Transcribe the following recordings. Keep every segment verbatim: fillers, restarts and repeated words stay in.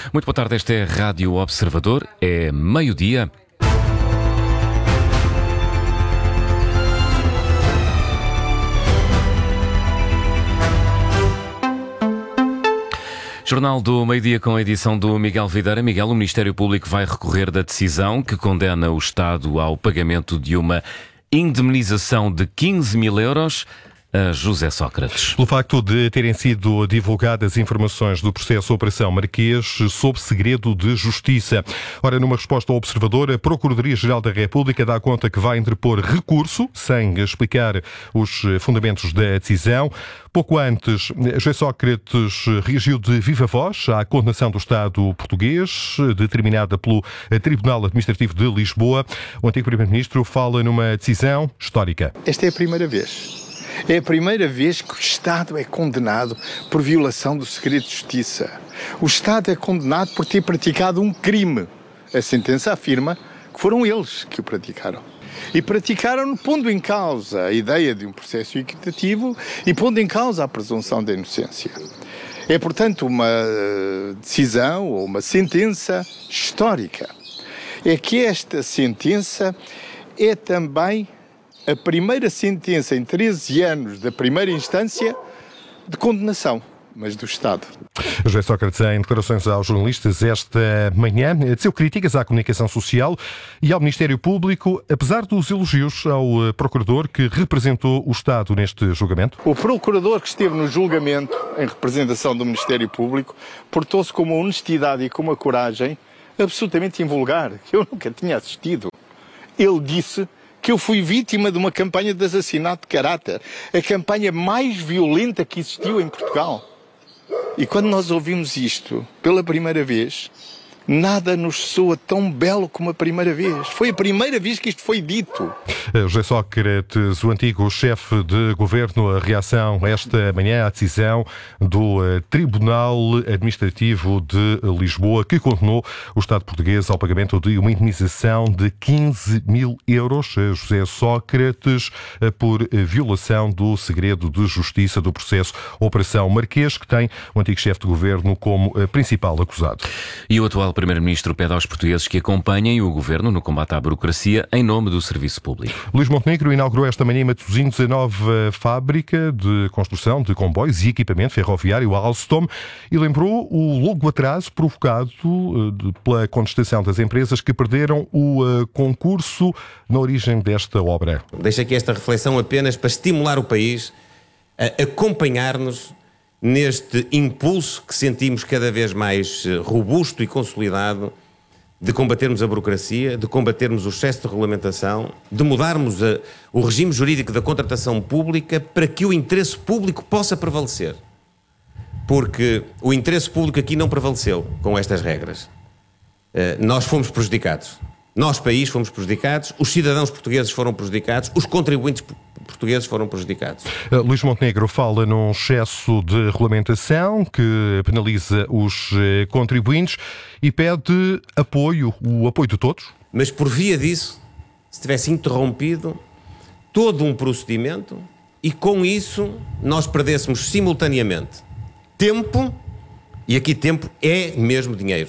Muito boa tarde, esta é a Rádio Observador, é meio-dia. Jornal do Meio-Dia com a edição do Miguel Videira. Miguel, o Ministério Público vai recorrer da decisão que condena o Estado ao pagamento de uma indemnização de quinze mil euros a José Sócrates. Pelo facto de terem sido divulgadas informações do processo Operação Marquês sob segredo de justiça. Ora, numa resposta ao Observador, a Procuradoria-Geral da República dá conta que vai interpor recurso, sem explicar os fundamentos da decisão. Pouco antes, José Sócrates reagiu de viva voz à condenação do Estado português, determinada pelo Tribunal Administrativo de Lisboa. O antigo Primeiro-Ministro fala numa decisão histórica. Esta é a primeira vez. É a primeira vez que o Estado é condenado por violação do segredo de justiça. O Estado é condenado por ter praticado um crime. A sentença afirma que foram eles que o praticaram. E praticaram pondo em causa a ideia de um processo equitativo e pondo em causa a presunção da inocência. É, portanto, uma decisão ou uma sentença histórica. É que esta sentença é também a primeira sentença em treze anos da primeira instância de condenação, mas do Estado. José Sócrates, em declarações aos jornalistas esta manhã, teceu críticas à comunicação social e ao Ministério Público, apesar dos elogios ao procurador que representou o Estado neste julgamento. O procurador que esteve no julgamento, em representação do Ministério Público, portou-se com uma honestidade e com uma coragem absolutamente invulgar, que eu nunca tinha assistido. Ele disse que eu fui vítima de uma campanha de assassinato de caráter, a campanha mais violenta que existiu em Portugal. E quando nós ouvimos isto pela primeira vez, nada nos soa tão belo como a primeira vez. Foi a primeira vez que isto foi dito. José Sócrates, o antigo chefe de governo, a reação esta manhã à decisão do Tribunal Administrativo de Lisboa, que condenou o Estado português ao pagamento de uma indemnização de quinze mil euros a José Sócrates por violação do segredo de justiça do processo Operação Marquês, que tem o antigo chefe de governo como principal acusado. E o atual Primeiro-Ministro pede aos portugueses que acompanhem o Governo no combate à burocracia em nome do serviço público. Luís Montenegro inaugurou esta manhã em Matosinhos a nova fábrica de construção de comboios e equipamento ferroviário, a Alstom, e lembrou o longo atraso provocado pela contestação das empresas que perderam o concurso na origem desta obra. Deixo aqui esta reflexão apenas para estimular o país a acompanhar-nos neste impulso que sentimos cada vez mais robusto e consolidado de combatermos a burocracia, de combatermos o excesso de regulamentação, de mudarmos a, o regime jurídico da contratação pública para que o interesse público possa prevalecer. Porque o interesse público aqui não prevaleceu com estas regras. Uh, nós fomos prejudicados. Nós, país, fomos prejudicados, os cidadãos portugueses foram prejudicados, os contribuintes portugueses foram prejudicados. Uh, Luís Montenegro fala num excesso de regulamentação que penaliza os uh, contribuintes e pede apoio, o apoio de todos. Mas por via disso, se tivesse interrompido todo um procedimento e com isso nós perdêssemos simultaneamente tempo, e aqui tempo é mesmo dinheiro,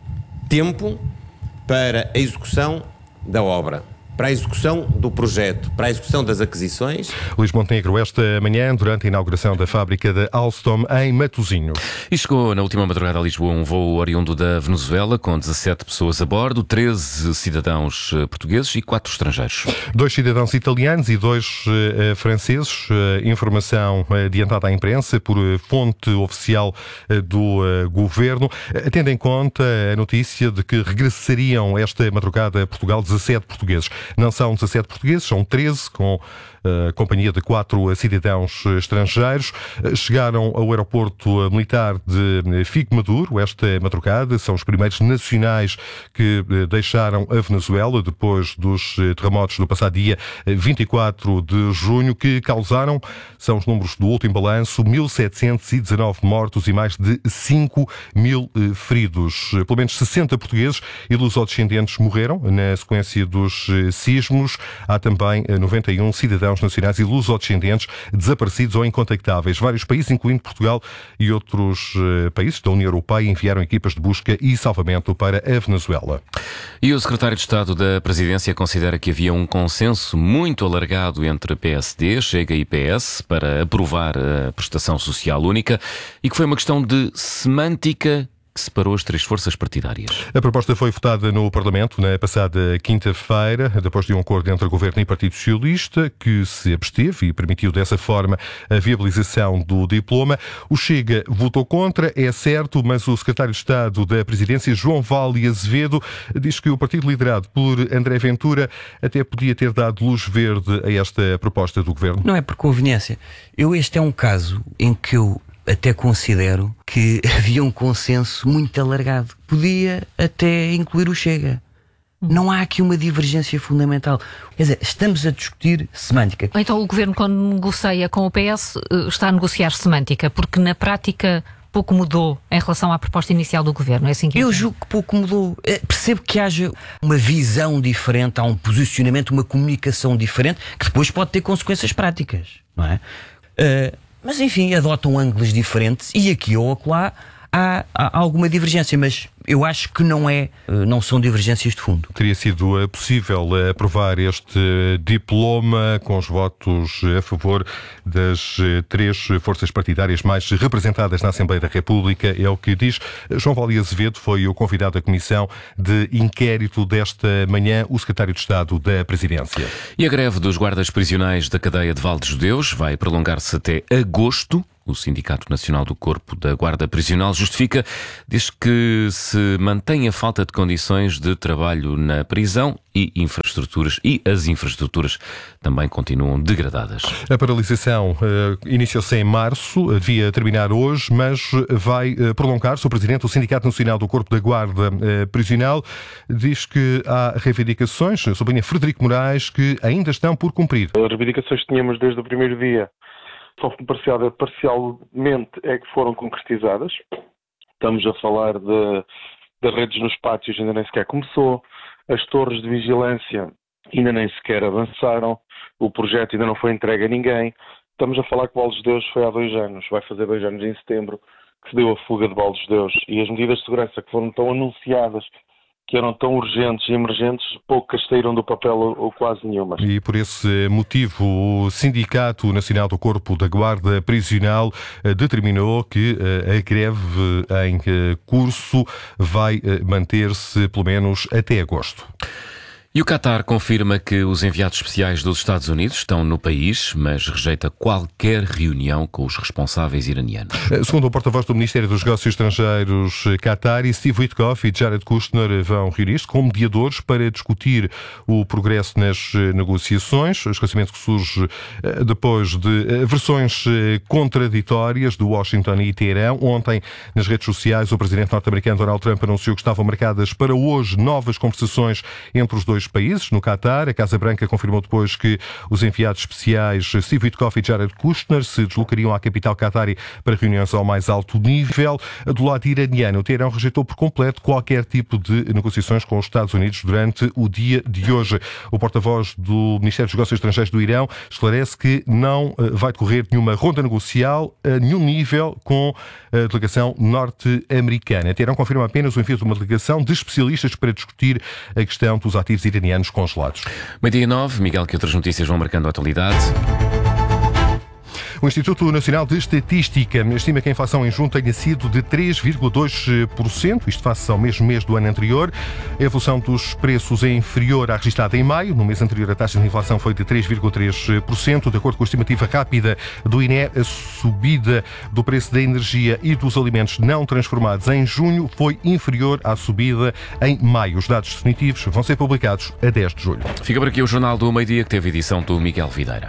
tempo para a execução da obra, para a execução do projeto, para a execução das aquisições. Luís Montenegro, esta manhã, durante a inauguração da fábrica da Alstom em Matosinhos. E chegou na última madrugada a Lisboa um voo oriundo da Venezuela com dezassete pessoas a bordo, treze cidadãos portugueses e quatro estrangeiros. Dois cidadãos italianos e dois uh, franceses. Uh, informação adiantada à imprensa por uh, fonte oficial uh, do uh, governo, uh, tendo em conta a notícia de que regressariam esta madrugada a Portugal dezassete portugueses. Não são dezassete portugueses, são treze, com a companhia de quatro cidadãos estrangeiros. Chegaram ao aeroporto militar de Fico Maduro esta madrugada. São os primeiros nacionais que deixaram a Venezuela depois dos terremotos do passado dia vinte e quatro de junho, que causaram, são os números do último balanço, mil setecentos e dezanove mortos e mais de cinco mil feridos. Pelo menos sessenta portugueses e lusodescendentes morreram na sequência dos sismos. Há também noventa e um cidadãos cidadãos nacionais e lusodescendentes desaparecidos ou incontactáveis. Vários países, incluindo Portugal e outros países da União Europeia, enviaram equipas de busca e salvamento para a Venezuela. E o secretário de Estado da Presidência considera que havia um consenso muito alargado entre P S D, Chega e P S para aprovar a prestação social única e que foi uma questão de semântica que separou as três forças partidárias. A proposta foi votada no Parlamento na passada quinta-feira, depois de um acordo entre o Governo e o Partido Socialista, que se absteve e permitiu dessa forma a viabilização do diploma. O Chega votou contra, é certo, mas o secretário de Estado da Presidência, João Vale Azevedo, diz que o partido liderado por André Ventura até podia ter dado luz verde a esta proposta do Governo. Não é por conveniência. Eu, este é um caso em que eu até considero que havia um consenso muito alargado. Podia até incluir o Chega. Não há aqui uma divergência fundamental. Quer dizer, estamos a discutir semântica. Então o Governo, quando negocia com o P S, está a negociar semântica, porque na prática pouco mudou em relação à proposta inicial do Governo. É assim que eu julgo que pouco mudou. Percebo que haja uma visão diferente, há um posicionamento, uma comunicação diferente, que depois pode ter consequências práticas, não é? Uh, Mas, enfim, adotam ângulos diferentes e aqui ou acolá há, há alguma divergência, mas eu acho que não, é, não são divergências de fundo. Teria sido possível aprovar este diploma com os votos a favor das três forças partidárias mais representadas na Assembleia da República, é o que diz João Vale Azevedo, foi o convidado da Comissão de Inquérito desta manhã, o secretário de Estado da Presidência. E a greve dos guardas prisionais da cadeia de Val de Judeus vai prolongar-se até agosto. O Sindicato Nacional do Corpo da Guarda Prisional justifica, diz que se mantém a falta de condições de trabalho na prisão e infraestruturas, e as infraestruturas também continuam degradadas. A paralisação uh, iniciou-se em março, devia terminar hoje, mas vai uh, prolongar-se. O presidente do Sindicato Nacional do Corpo da Guarda uh, Prisional diz que há reivindicações, sublinha Frederico Moraes, que ainda estão por cumprir. As reivindicações que tínhamos desde o primeiro dia só parcial, parcialmente é que foram concretizadas. Estamos a falar de, de redes nos pátios, ainda nem sequer começou. As torres de vigilância ainda nem sequer avançaram. O projeto ainda não foi entregue a ninguém. Estamos a falar que Val de Judeus foi há dois anos, vai fazer dois anos em setembro, que se deu a fuga de Val de Judeus. E as medidas de segurança que foram tão anunciadas, que eram tão urgentes e emergentes, poucas saíram do papel ou, ou quase nenhuma. E por esse motivo o Sindicato Nacional do Corpo da Guarda Prisional determinou que a greve em curso vai manter-se pelo menos até agosto. E o Qatar confirma que os enviados especiais dos Estados Unidos estão no país, mas rejeita qualquer reunião com os responsáveis iranianos. Segundo o porta-voz do Ministério dos Negócios Estrangeiros Qatari, Steve Witkoff e Jared Kushner vão reunir-se como mediadores para discutir o progresso nas negociações, esclarecimento que surge depois de versões contraditórias de Washington e Teherão. Ontem, nas redes sociais, o presidente norte-americano Donald Trump anunciou que estavam marcadas para hoje novas conversações entre os dois países. No Qatar, a Casa Branca confirmou depois que os enviados especiais Steve Witkoff e Jared Kushner se deslocariam à capital qatari para reuniões ao mais alto nível. Do lado iraniano, o Teherão rejeitou por completo qualquer tipo de negociações com os Estados Unidos durante o dia de hoje. O porta-voz do Ministério dos Negócios Estrangeiros do Irão esclarece que não vai decorrer nenhuma ronda negocial a nenhum nível com a delegação norte-americana. Teherão confirma apenas o envio de uma delegação de especialistas para discutir a questão dos ativos iranianos congelados. Meio-dia e nove, Miguel, que outras notícias vão marcando a atualidade? O Instituto Nacional de Estatística estima que a inflação em junho tenha sido de três vírgula dois por cento, isto face ao mesmo mês do ano anterior. A evolução dos preços é inferior à registrada em maio. No mês anterior, a taxa de inflação foi de três vírgula três por cento. De acordo com a estimativa rápida do I N E, a subida do preço da energia e dos alimentos não transformados em junho foi inferior à subida em maio. Os dados definitivos vão ser publicados a dez de julho. Fica por aqui o Jornal do Meio-Dia, que teve edição do Miguel Videira.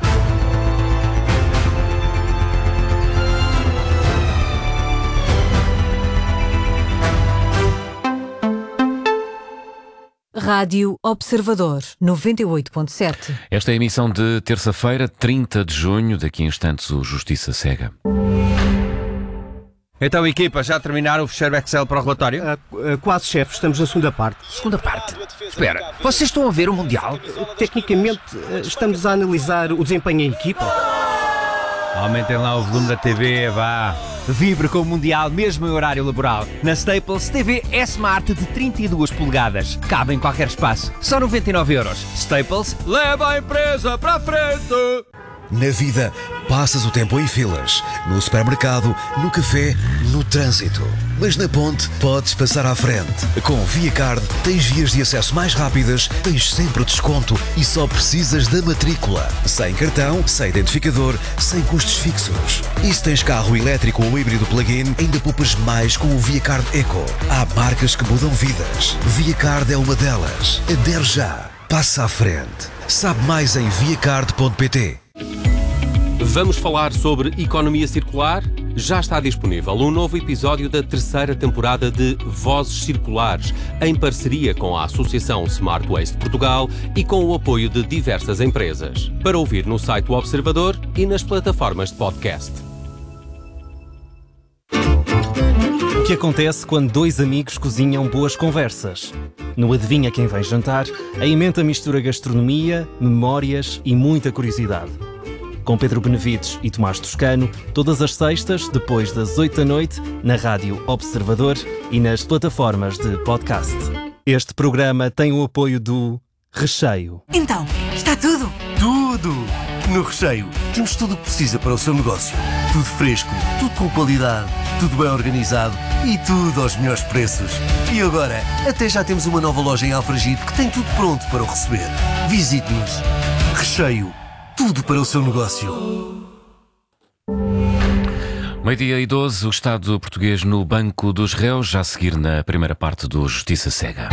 Rádio Observador, noventa e oito ponto sete. Esta é a emissão de terça-feira, trinta de junho. Daqui a instantes o Justiça Cega. Então, equipa, já terminaram o fecheiro Excel para o relatório? Uh, uh, quase, chefe. Estamos na segunda parte. Segunda parte? Espera, vocês estão a ver o Mundial? Uh, tecnicamente, uh, estamos a analisar o desempenho em equipa. Aumentem lá o volume da T V, vá. Vibre com o Mundial mesmo em horário laboral. Na Staples, T V S-Smart de trinta e duas polegadas. Cabe em qualquer espaço. Só noventa e nove euros. Staples, leva a empresa para a frente! Na vida, passas o tempo em filas, no supermercado, no café, no trânsito. Mas na ponte, podes passar à frente. Com ViaCard, tens vias de acesso mais rápidas, tens sempre desconto e só precisas da matrícula. Sem cartão, sem identificador, sem custos fixos. E se tens carro elétrico ou híbrido plug-in, ainda poupas mais com o ViaCard Eco. Há marcas que mudam vidas. ViaCard é uma delas. Adere já. Passa à frente. Sabe mais em viacard ponto pt. Vamos falar sobre economia circular? Já está disponível um novo episódio da terceira temporada de Vozes Circulares, em parceria com a Associação Smart Waste Portugal e com o apoio de diversas empresas. Para ouvir no site do Observador e nas plataformas de podcast. O que acontece quando dois amigos cozinham boas conversas? No Adivinha Quem Vem Jantar, a emenda mistura gastronomia, memórias e muita curiosidade. Com Pedro Benevides e Tomás Toscano, todas as sextas, depois das oito da noite, na Rádio Observador e nas plataformas de podcast. Este programa tem o apoio do Recheio. Então, está tudo? Tudo! No Recheio, temos tudo o que precisa para o seu negócio. Tudo fresco, tudo com qualidade, tudo bem organizado e tudo aos melhores preços. E agora, até já temos uma nova loja em Alfragide que tem tudo pronto para o receber. Visite-nos. Recheio. Tudo para o seu negócio. Meio-dia e doze, o Estado português no banco dos réus, já a seguir na primeira parte do Justiça Cega.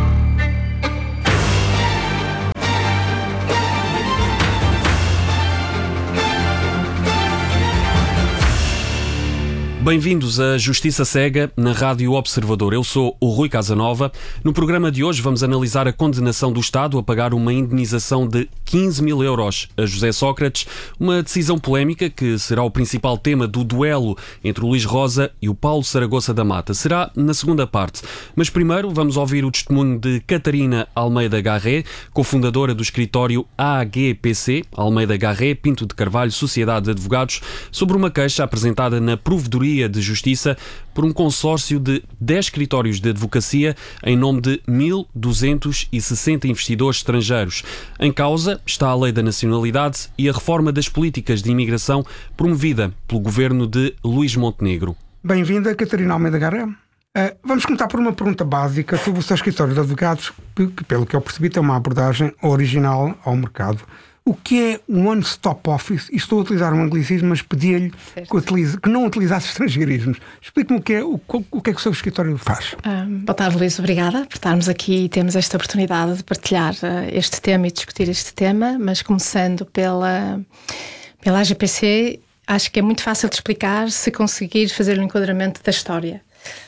Bem-vindos à Justiça Cega na Rádio Observador. Eu sou o Rui Casanova. No programa de hoje vamos analisar a condenação do Estado a pagar uma indenização de quinze mil euros a José Sócrates, uma decisão polémica que será o principal tema do duelo entre o Luís Rosa e o Paulo Saragossa da Mata. Será na segunda parte. Mas primeiro vamos ouvir o testemunho de Catarina Almeida Garré, cofundadora do escritório A G P C, Almeida Garré, Pinto de Carvalho, Sociedade de Advogados, sobre uma queixa apresentada na Provedoria de Justiça por um consórcio de dez escritórios de advocacia em nome de mil duzentos e sessenta investidores estrangeiros. Em causa está a Lei da Nacionalidade e a reforma das políticas de imigração promovida pelo governo de Luís Montenegro. Bem-vinda, Catarina Almeida Garré. Uh, vamos começar por uma pergunta básica sobre o seu escritório de advogados, que, pelo que eu percebi, tem uma abordagem original ao mercado. O que é um one-stop office? E estou a utilizar um anglicismo, mas pedia-lhe que, utilize, que não utilizasse estrangeirismos. Explique-me o que é o, o que é que o seu escritório faz. Um, boa tarde, Luís. Obrigada por estarmos aqui e termos esta oportunidade de partilhar uh, este tema e discutir este tema, mas começando pela, pela A G P C, acho que é muito fácil de explicar se conseguir fazer um enquadramento da história.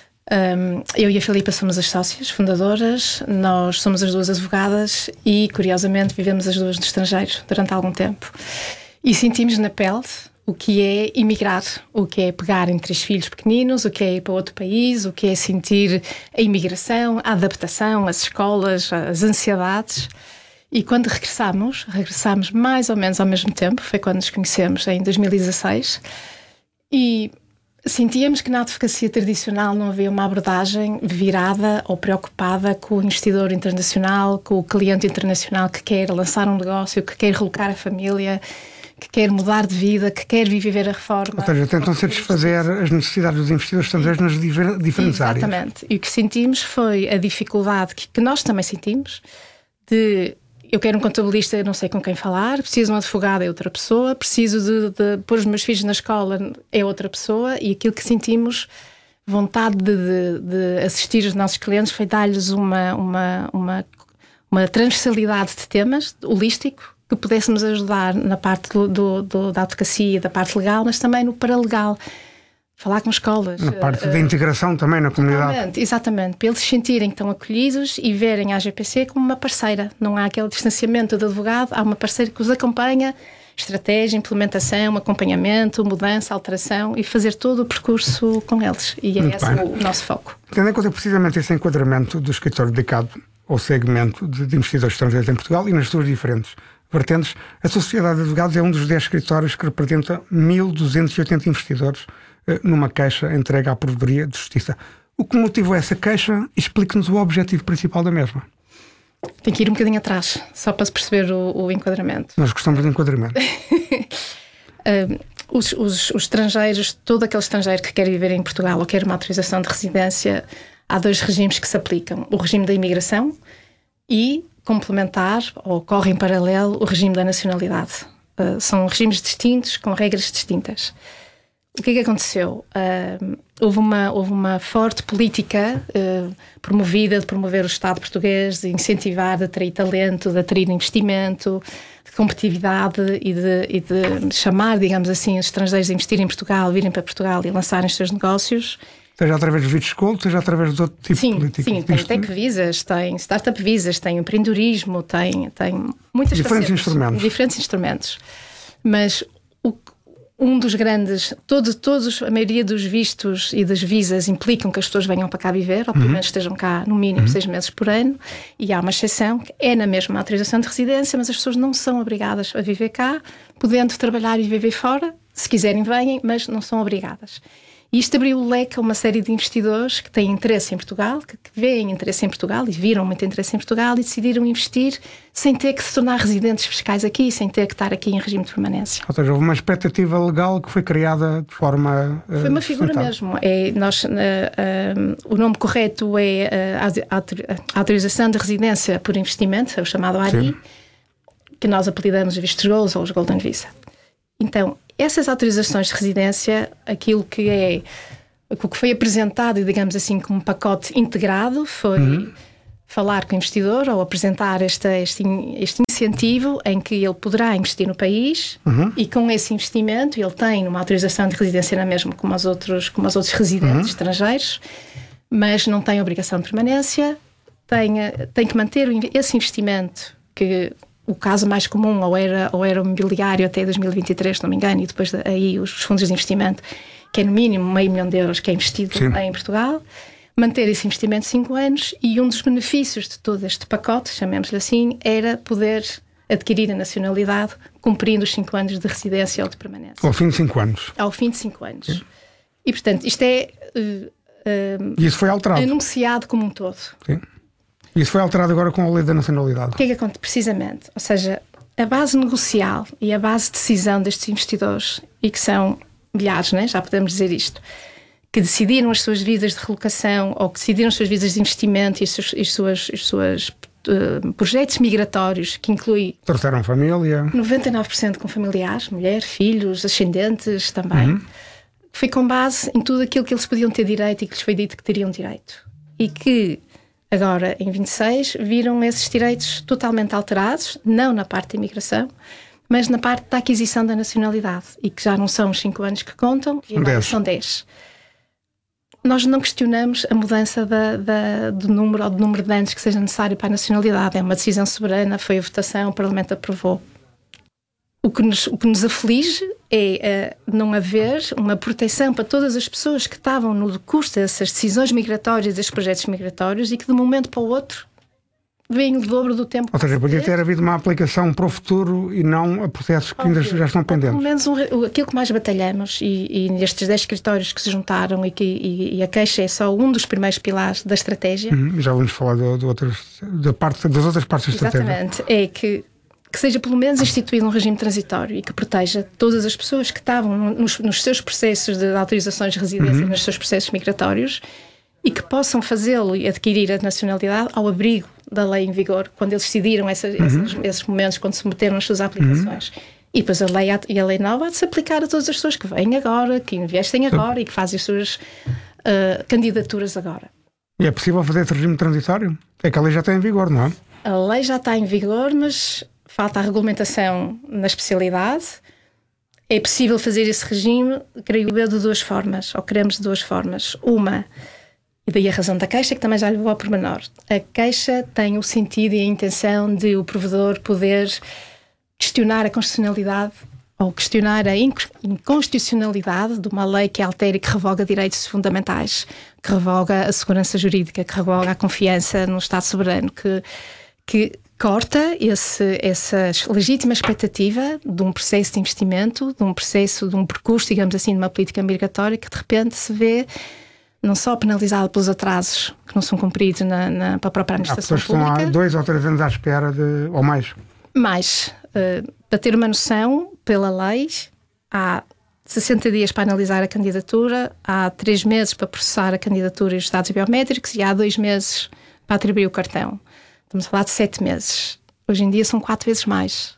Um, eu e a Filipa somos as sócias fundadoras, nós somos as duas advogadas e, curiosamente, vivemos as duas no estrangeiro durante algum tempo. E sentimos na pele o que é emigrar, o que é pegar em três filhos pequeninos, o que é ir para outro país, o que é sentir a imigração, a adaptação, as escolas, as ansiedades. E quando regressamos, regressamos mais ou menos ao mesmo tempo, foi quando nos conhecemos, em dois mil e dezasseis, e sentíamos que na advocacia tradicional não havia uma abordagem virada ou preocupada com o investidor internacional, com o cliente internacional que quer lançar um negócio, que quer relocar a família, que quer mudar de vida, que quer viver a reforma. Ou seja, tentam satisfazer as necessidades dos investidores estrangeiros nas diver- diferentes áreas. Exatamente. E o que sentimos foi a dificuldade que, que nós também sentimos de... Eu quero um contabilista, eu não sei com quem falar, preciso de um advogado, é outra pessoa, preciso de, de pôr os meus filhos na escola, é outra pessoa, e aquilo que sentimos vontade de, de, de assistir os nossos clientes foi dar-lhes uma, uma, uma, uma transversalidade de temas, holístico, que pudéssemos ajudar na parte do, do, do, da advocacia, da parte legal, mas também no paralegal. Falar com escolas. Na parte uh, da integração também na comunidade. Exatamente, exatamente, para eles sentirem que estão acolhidos e verem a A G P C como uma parceira. Não há aquele distanciamento de advogado, há uma parceira que os acompanha, estratégia, implementação, acompanhamento, mudança, alteração e fazer todo o percurso com eles. E é Muito esse bem. o nosso foco. Tendo em conta precisamente esse enquadramento do escritório dedicado ao segmento de, de investidores estrangeiros em Portugal e nas suas diferentes vertentes, a Sociedade de Advogados é um dos dez escritórios que representa mil duzentos e oitenta investidores eh, numa queixa entregue à Provedoria de Justiça. O que motivou essa queixa? Explique-nos o objetivo principal da mesma. Tem que ir um bocadinho atrás, só para se perceber o, o enquadramento. Nós gostamos de enquadramento. uh, os, os, os estrangeiros, todo aquele estrangeiro que quer viver em Portugal ou quer uma autorização de residência, há dois regimes que se aplicam. O regime da imigração e, complementar, ou corre em paralelo, o regime da nacionalidade. Uh, são regimes distintos, com regras distintas. O que é que aconteceu? Uh, houve, uma, houve uma forte política uh, promovida de promover o Estado português, de incentivar, de atrair talento, de atrair investimento, de competitividade e de, e de chamar, digamos assim, os estrangeiros a investirem em Portugal, virem para Portugal e lançarem os seus negócios. Seja através dos vistos gold, seja através de outro tipo sim, de políticas. Sim, tem tech visas, tem startup visas, tem empreendedorismo, tem, tem muitas diferentes facetas, instrumentos. Diferentes instrumentos. Mas o, um dos grandes, todo, todos, a maioria dos vistos e das visas implicam que as pessoas venham para cá viver, ou pelo Uhum. menos estejam cá no mínimo Uhum. seis meses por ano, e há uma exceção, que é na mesma autorização de residência, mas as pessoas não são obrigadas a viver cá, podendo trabalhar e viver fora, se quiserem venham, mas não são obrigadas. E isto abriu o leque a uma série de investidores que têm interesse em Portugal, que, que veem interesse em Portugal e viram muito interesse em Portugal e decidiram investir sem ter que se tornar residentes fiscais aqui, sem ter que estar aqui em regime de permanência. Ou seja, houve uma expectativa legal que foi criada de forma uh, Foi uma figura sustentável. mesmo. É, nós, uh, uh, o nome correto é uh, Autorização de Residência por Investimento, é o chamado A R I, Sim. que nós apelidamos os vistos gold ou os Golden Visa. Então, essas autorizações de residência, aquilo que é o que foi apresentado, digamos assim, como um pacote integrado, foi Uhum. falar com o investidor ou apresentar esta, este, este incentivo em que ele poderá investir no país Uhum. e com esse investimento ele tem uma autorização de residência na mesma como os outros, como os outros residentes Uhum. estrangeiros, mas não tem obrigação de permanência, tem, tem que manter esse investimento que... O caso mais comum ou era, ou era o mobiliário até dois mil e vinte e três, se não me engano, e depois de, aí os fundos de investimento, que é no mínimo meio milhão de euros que é investido Sim. em Portugal, manter esse investimento cinco anos, e um dos benefícios de todo este pacote, chamemos-lhe assim, era poder adquirir a nacionalidade cumprindo os cinco anos de residência ou de permanência. Ao fim de cinco anos. Ao fim de cinco anos. Sim. E, portanto, isto é uh, uh, E isso foi alterado. anunciado como um todo. Sim. Isso foi alterado agora com a lei da nacionalidade. O que é que acontece? Precisamente. Ou seja, a base negocial e a base de decisão destes investidores, e que são milhares, né? Já podemos dizer isto, que decidiram as suas vidas de relocação ou que decidiram as suas vidas de investimento e os seus, os suas, os suas uh, projetos migratórios, que inclui Trouxeram família. noventa e nove por cento com familiares, mulher, filhos, ascendentes também. Uhum. Foi com base em tudo aquilo que eles podiam ter direito e que lhes foi dito que teriam direito. E que agora, em vinte e seis, viram esses direitos totalmente alterados, não na parte da imigração, mas na parte da aquisição da nacionalidade, e que já não são os cinco anos que contam, e agora são dez. Nós não questionamos a mudança da, da, do número ou do número de anos que seja necessário para a nacionalidade. É uma decisão soberana, foi a votação, o Parlamento aprovou. O que nos, o que nos aflige é uh, não haver uma proteção para todas as pessoas que estavam no decurso dessas decisões migratórias, desses projetos migratórios, e que de um momento para o outro veem o dobro do tempo. Ou seja, podia ter havido uma aplicação para o futuro e não a processos que ainda já estão pendentes. Pelo menos um, aquilo que mais batalhamos, e, e nestes dez escritórios que se juntaram, e, que, e, e a queixa é só um dos primeiros pilares da estratégia. Uhum, já vamos falar de, de outras, da parte, das outras partes da estratégia. Exatamente. É que que seja pelo menos instituído um regime transitório e que proteja todas as pessoas que estavam nos, nos seus processos de autorizações de residência, uhum. nos seus processos migratórios, e que possam fazê-lo e adquirir a nacionalidade ao abrigo da lei em vigor, quando eles decidiram essa, uhum. esses, esses momentos, quando se meteram as suas aplicações. Uhum. E depois a lei, e a lei nova há de se aplicar a todas as pessoas que vêm agora, que investem agora e que fazem as suas uh, candidaturas agora. E é possível fazer esse regime transitório? É que a lei já está em vigor, não é? A lei já está em vigor, mas falta a regulamentação na especialidade. É possível fazer esse regime, creio eu, de duas formas, ou queremos de duas formas. Uma, e daí a razão da queixa, que também já lhe vou ao pormenor. A queixa tem o sentido e a intenção de o provedor poder questionar a constitucionalidade ou questionar a inconstitucionalidade de uma lei que altera e que revoga direitos fundamentais, que revoga a segurança jurídica, que revoga a confiança no Estado soberano, que, que corta esse, essa legítima expectativa de um processo de investimento, de um processo, de um percurso, digamos assim, de uma política migratória que de repente se vê não só penalizado pelos atrasos que não são cumpridos na, na, para a própria administração pública. Há pessoas que estão há dois ou três anos à espera de, ou mais. Mais. Uh, para ter uma noção, pela lei, há sessenta dias para analisar a candidatura, há três meses para processar a candidatura e os dados biométricos e há dois meses para atribuir o cartão. Estamos a falar de sete meses. Hoje em dia são quatro vezes mais.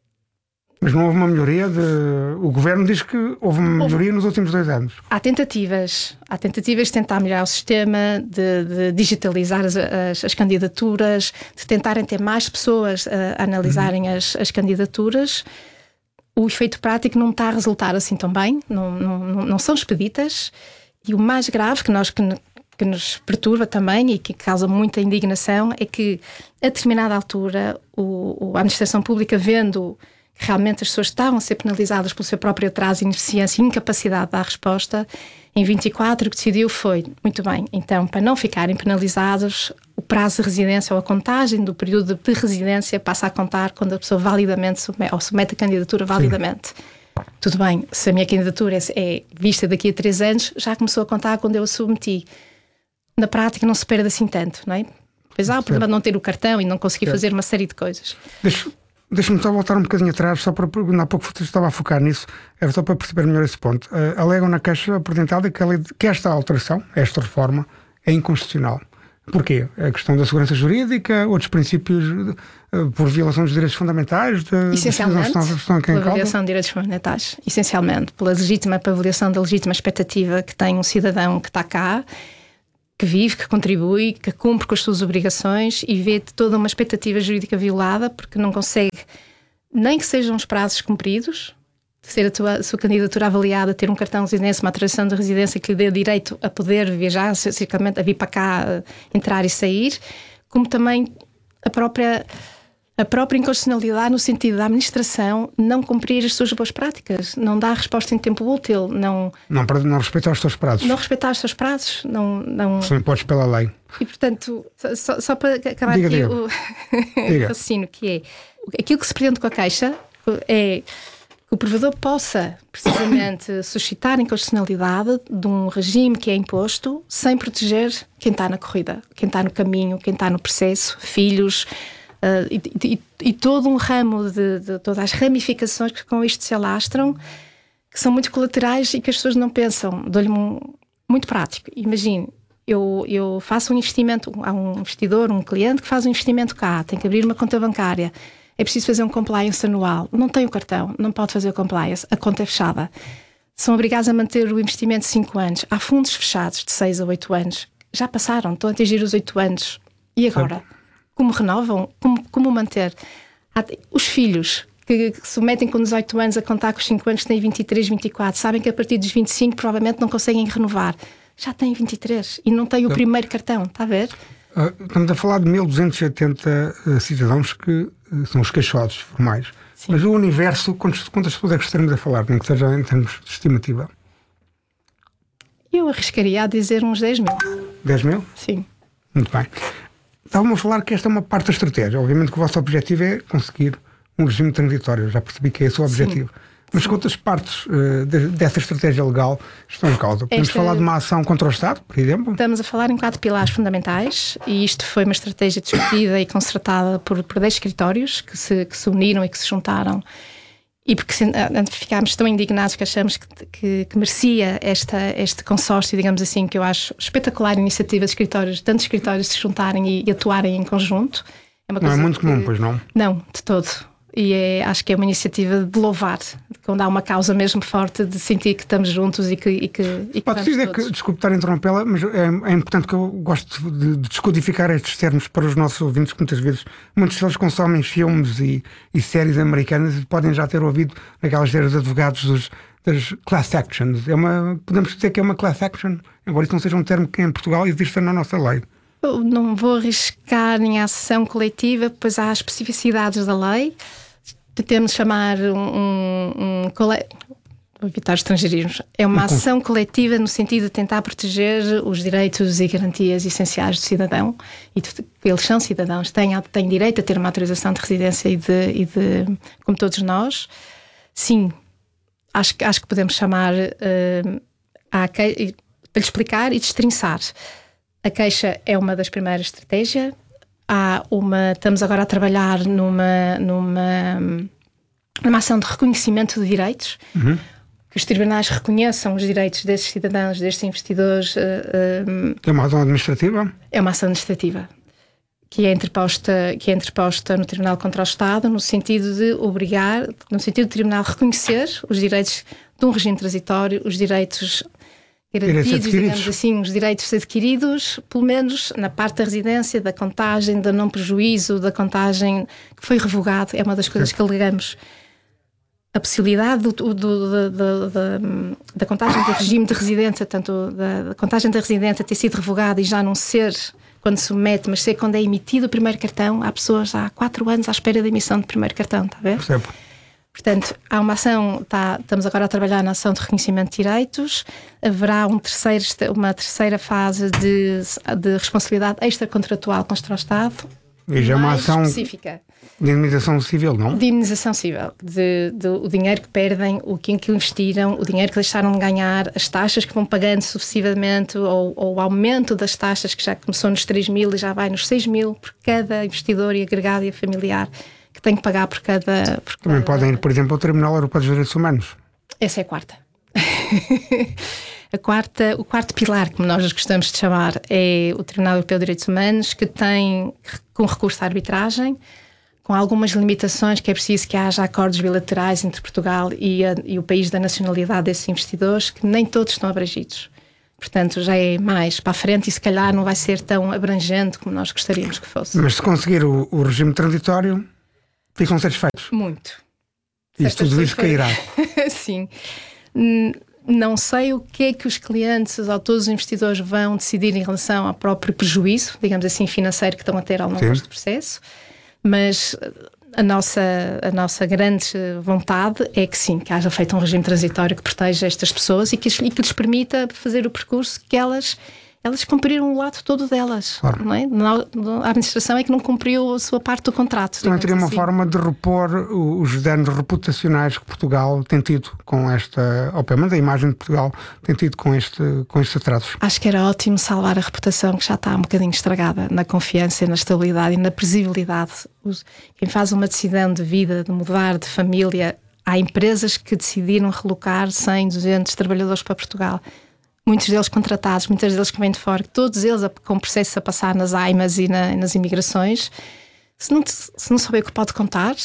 Mas não houve uma melhoria? De... O Governo diz que houve uma melhoria houve. nos últimos dois anos. Há tentativas. Há tentativas de tentar melhorar o sistema, de, de digitalizar as, as, as candidaturas, de tentarem ter mais pessoas a, a analisarem uhum. as, as candidaturas. O efeito prático não está a resultar assim tão bem. Não, não, não são expeditas. E o mais grave que nós... Que, que nos perturba também e que causa muita indignação é que, a determinada altura, o, a administração pública, vendo que realmente as pessoas estavam a ser penalizadas pelo seu próprio atraso, ineficiência e incapacidade de dar resposta, em vinte e quatro o que decidiu foi, muito bem, então, para não ficarem penalizados, o prazo de residência ou a contagem do período de residência passa a contar quando a pessoa validamente submete, ou submete a candidatura validamente. Sim. Tudo bem, se a minha candidatura é vista daqui a três anos, já começou a contar quando eu a submeti. Na prática não se perde assim tanto, não é? Pois há o problema de não ter o cartão e não conseguir certo. fazer uma série de coisas. Deixa, deixa-me só voltar um bocadinho atrás, só para há pouco estava a focar nisso, era só para perceber melhor esse ponto. Uh, alegam na queixa apresentada que, que esta alteração, esta reforma, é inconstitucional. Porquê? A questão da segurança jurídica, outros princípios uh, por violação dos direitos fundamentais? De, Essencialmente, de estão pela violação de direitos fundamentais. Essencialmente, pela legítima, pela avaliação da legítima expectativa que tem um cidadão que está cá, que vive, que contribui, que cumpre com as suas obrigações e vê toda uma expectativa jurídica violada porque não consegue, nem que sejam os prazos cumpridos, ser a, tua, a sua candidatura avaliada, ter um cartão de residência, uma autorização de residência que lhe dê direito a poder viajar, circunstante, a vir para cá, entrar e sair, como também a própria... A própria inconstitucionalidade no sentido da administração não cumprir as suas boas práticas, não dar resposta em tempo útil, não... Não, não respeitar os seus prazos. Não respeitar os seus prazos, não... não... São impostos pela lei. E, portanto, só, só para acabar diga, aqui diga. o raciocínio, que é... Aquilo que se pretende com a queixa é que o provedor possa, precisamente, suscitar a inconstitucionalidade de um regime que é imposto sem proteger quem está na corrida, quem está no caminho, quem está no processo, filhos... Uh, e, e, e todo um ramo de, de todas as ramificações que com isto se alastram, que são muito colaterais e que as pessoas não pensam. Dou-lhe um muito prático. Imagine, eu, eu faço um investimento, há um investidor, um cliente que faz um investimento cá, tem que abrir uma conta bancária, é preciso fazer um compliance anual, não tem o cartão, não pode fazer o compliance, a conta é fechada. São obrigados a manter o investimento cinco anos. Há fundos fechados de seis a oito anos. Já passaram, estão a atingir os oito anos. E agora? Sim. Como renovam? Como, como manter? Os filhos que, que se metem com dezoito anos a contar com os cinco anos que têm vinte e três, vinte e quatro, sabem que a partir dos vinte e cinco provavelmente não conseguem renovar. Já têm vinte e três e não têm o primeiro cartão, está a ver? Uh, estamos a falar de mil duzentos e oitenta uh, cidadãos que uh, são os queixosos formais. Sim. Mas o universo, quantas, quantas pessoas é que estaremos a falar, nem que seja em termos de estimativa? Eu arriscaria a dizer uns dez mil. dez mil? Sim. Muito bem. Estavam a falar que esta é uma parte da estratégia. Obviamente que o vosso objetivo é conseguir um regime transitório. Já percebi que é esse o objetivo. Sim. Mas quantas partes uh, de, dessa estratégia legal estão em causa? Podemos Esta... falar de uma ação contra o Estado, por exemplo? Estamos a falar em quatro pilares fundamentais e isto foi uma estratégia discutida e concertada por, por dez escritórios que se, que se uniram e que se juntaram. E porque ficámos tão indignados que achamos que, que, que merecia esta, este consórcio, digamos assim, que eu acho espetacular a iniciativa de escritórios, tantos escritórios se juntarem e, e atuarem em conjunto. É uma não coisa é muito que, comum, pois não? Não, de todo. E é, acho que é uma iniciativa de louvar, quando há uma causa mesmo forte, de sentir que estamos juntos e que, e que, e que Pode dizer que, desculpe estar a interrompê-la, mas é, é importante que eu gosto de, de descodificar estes termos para os nossos ouvintes, que muitas vezes, muitos deles consomem filmes e, e séries americanas e podem já ter ouvido naquelas séries de advogados dos, das class actions. É uma, podemos dizer que é uma class action, embora isso não seja um termo que em Portugal exista na nossa lei. Eu não vou arriscar em ação coletiva, pois há especificidades da lei. temos de chamar um, um, um cole... Vou evitar estrangeirismos. É uma ação coletiva no sentido de tentar proteger os direitos e garantias essenciais do cidadão. E eles são cidadãos, têm, têm direito a ter uma autorização de residência e de, e de como todos nós. Sim, acho, acho que podemos chamar uh, a, para lhe explicar e destrinçar. A queixa é uma das primeiras estratégias. Há uma, estamos agora a trabalhar numa, numa, numa ação de reconhecimento de direitos. Uhum. Que os tribunais reconheçam os direitos desses cidadãos, destes investidores. Uh, uh, é uma ação administrativa? É uma ação administrativa que é interposta, que é interposta no Tribunal contra o Estado, no sentido de obrigar, no sentido do Tribunal reconhecer os direitos de um regime transitório, os direitos garantidos, digamos assim, os direitos adquiridos, pelo menos na parte da residência, da contagem, do não prejuízo, da contagem que foi revogado. É uma das coisas que alegamos. A possibilidade do, do, do, do, da, da contagem do regime de residência, tanto da, da contagem da residência ter sido revogada e já não ser quando se mete, mas ser quando é emitido o primeiro cartão. Há pessoas há quatro anos à espera da emissão do primeiro cartão, está a ver? Percebo. Portanto, há uma ação, está, estamos agora a trabalhar na ação de reconhecimento de direitos. Haverá um terceiro, uma terceira fase de, de responsabilidade extracontratual contra o Estado. E já é uma ação específica. De indemnização civil, não? De indemnização civil. De, de, o dinheiro que perdem, o que, em que investiram, o dinheiro que deixaram de ganhar, as taxas que vão pagando sucessivamente, ou, ou o aumento das taxas que já começou nos três mil e já vai nos seis mil por cada investidor e agregado e familiar que tem que pagar por cada... Por Também cada... podem ir, por exemplo, ao Tribunal Europeu dos Direitos Humanos. Essa é a quarta. A quarta, o quarto pilar, como nós gostamos de chamar, é o Tribunal Europeu de Direitos Humanos, que tem, com recurso à arbitragem, com algumas limitações, que é preciso que haja acordos bilaterais entre Portugal e, a, e o país da nacionalidade desses investidores, que nem todos estão abrangidos. Portanto, já é mais para a frente e se calhar não vai ser tão abrangente como nós gostaríamos que fosse. Mas se conseguir o, o regime transitório, ficam satisfeitos? Muito. E tudo isso cairá? Sim. Não sei o que é que os clientes ou todos os investidores vão decidir em relação ao próprio prejuízo, digamos assim, financeiro que estão a ter ao longo Sim. deste processo, mas a nossa, a nossa grande vontade é que sim, que haja feito um regime transitório que proteja estas pessoas e que, e que lhes permita fazer o percurso que elas... Elas cumpriram o lado todo delas. Claro. Não é? A administração é que não cumpriu a sua parte do contrato. Também teria uma assim. forma de repor os danos reputacionais que Portugal tem tido com esta, ou pelo menos a imagem de Portugal tem tido com, este, com estes atrasos. Acho que era ótimo salvar a reputação que já está um bocadinho estragada na confiança, na estabilidade e na previsibilidade. Quem faz uma decisão de vida, de mudar de família, há empresas que decidiram relocar cem, duzentos trabalhadores para Portugal. Muitos deles contratados, muitos deles que vêm de fora, todos eles com processo a passar nas A I M As e na, nas imigrações. Se não, se não souber o que pode contar,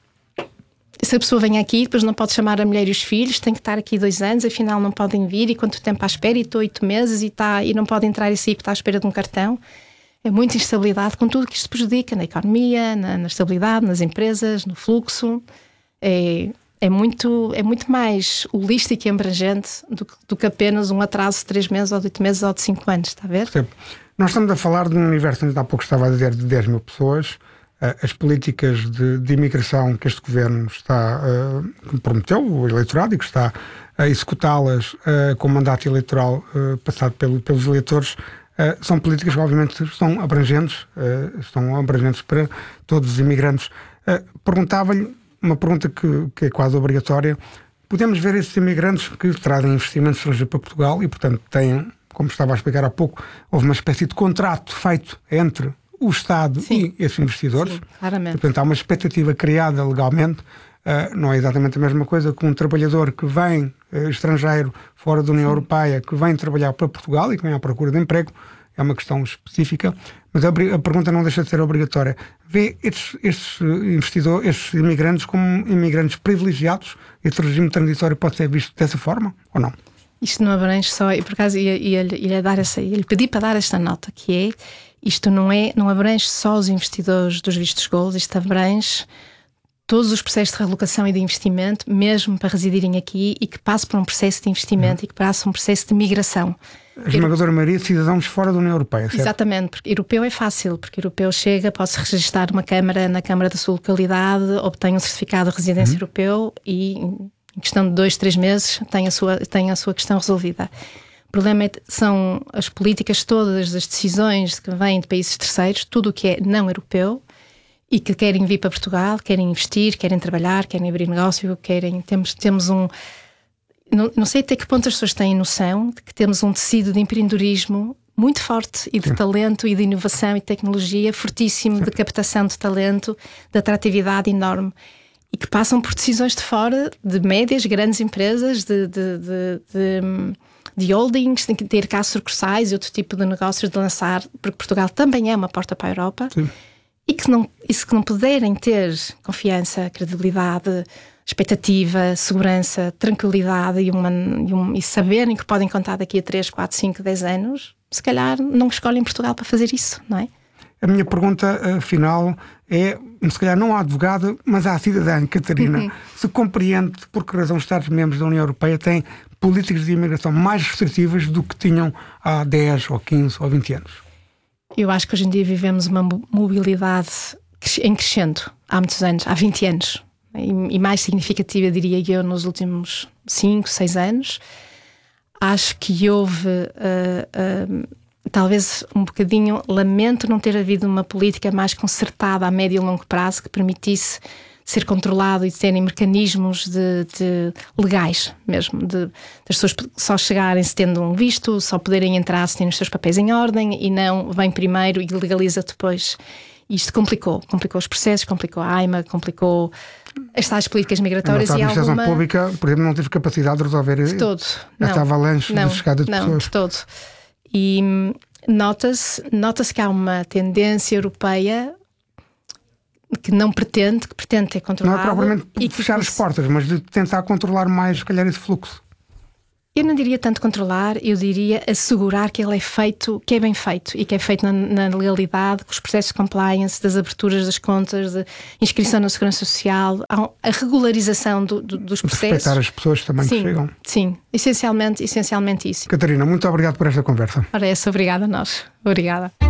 se a pessoa vem aqui, depois não pode chamar a mulher e os filhos, tem que estar aqui dois anos, afinal não podem vir, e quanto tempo à espera, e estou oito meses, e, está, e não pode entrar e sair porque está à espera de um cartão. É muita instabilidade, com tudo que isto prejudica na economia, na, na estabilidade, nas empresas, no fluxo. É... É muito, é muito mais holístico e abrangente do que, do que apenas um atraso de três meses ou de oito meses ou de cinco anos, está a ver? Sim. Nós estamos a falar de um universo, ainda há pouco estava a dizer, de dez mil pessoas. As políticas de, de imigração que este governo está, uh, que prometeu o eleitorado e que está a executá-las uh, com mandato eleitoral uh, passado pelo, pelos eleitores, uh, são políticas que obviamente estão abrangentes, uh, estão abrangentes para todos os imigrantes. Uh, perguntava-lhe uma pergunta que, que é quase obrigatória. Podemos ver esses imigrantes que trazem investimentos estrangeiros para Portugal e, portanto, têm, como estava a explicar há pouco, houve uma espécie de contrato feito entre o Estado Sim. e esses investidores. Sim, claramente. Portanto, há uma expectativa criada legalmente. Uh, não é exatamente a mesma coisa que um trabalhador que vem, uh, estrangeiro, fora da União Sim. Europeia, que vem trabalhar para Portugal e que vem à procura de emprego. É uma questão específica, mas a, a pergunta não deixa de ser obrigatória. Vê estes, estes investidores, estes imigrantes como imigrantes privilegiados? Este regime transitório pode ser visto dessa forma ou não? Isto não abrange só, e por acaso ia-lhe ia, ia dar essa, ia-lhe pedir para dar esta nota, que é, isto não, é, não abrange só os investidores dos vistos gold, isto abrange todos os processos de realocação e de investimento, mesmo para residirem aqui, e que passe por um processo de investimento uhum. e que passe por um processo de migração. A esmagadora maioria de cidadãos fora da União Europeia, certo? Exatamente, porque europeu é fácil, porque europeu chega, pode-se registrar uma câmara na Câmara da sua localidade, obtém um certificado de residência uhum. europeu e em questão de dois, três meses tem a sua, tem a sua questão resolvida. O problema é, são as políticas todas, as decisões que vêm de países terceiros, tudo o que é não europeu e que querem vir para Portugal, querem investir, querem trabalhar, querem abrir negócio, querem, temos, temos um... Não, não sei até que ponto as pessoas têm noção de que temos um tecido de empreendedorismo muito forte e de Sim. talento e de inovação e tecnologia fortíssimo, Sim. de captação de talento, de atratividade enorme, e que passam por decisões de fora, de médias, grandes empresas, de, de, de, de, de holdings, de ter cá sucursais e outro tipo de negócios de lançar, porque Portugal também é uma porta para a Europa. Sim. E que não, e se não puderem ter confiança, credibilidade, expectativa, segurança, tranquilidade e, uma, e, um, e saberem que podem contar daqui a três, quatro, cinco, dez anos, se calhar não escolhem Portugal para fazer isso, não é? A minha pergunta uh, final é, se calhar não à advogada, mas à cidadã, Catarina, uhum. se compreende por que razão os Estados-membros da União Europeia têm políticas de imigração mais restritivas do que tinham há dez, ou quinze, ou vinte anos? Eu acho que hoje em dia vivemos uma mobilidade em crescendo há muitos anos, há vinte anos. E mais significativa, diria eu, nos últimos cinco, seis anos. Acho que houve, uh, uh, talvez um bocadinho, lamento não ter havido uma política mais concertada a médio e longo prazo que permitisse ser controlado e terem mecanismos de, de legais mesmo, de, das pessoas só chegarem se tendo um visto, só poderem entrar se têm os seus papéis em ordem e não vem primeiro e legaliza depois. Isto complicou, complicou os processos, complicou a AIMA, complicou as tais políticas migratórias. A e administração alguma... pública, por exemplo, não teve capacidade de resolver de todo. esta não, avalanche não, de chegada de não, pessoas. De todo. E nota-se, nota-se que há uma tendência europeia que não pretende, que pretende ter controlado. Não é propriamente e fechar que... as portas, mas de tentar controlar mais, se calhar, esse fluxo. Eu não diria tanto controlar, eu diria assegurar que ele é feito, que é bem feito e que é feito na, na legalidade, com os processos de compliance, das aberturas das contas, de inscrição na Segurança Social, a regularização do, do, dos processos. Respeitar as pessoas também sim, que chegam. Sim, essencialmente, essencialmente isso. Catarina, muito obrigado por esta conversa. Ora, essa, obrigada a nós. Obrigada.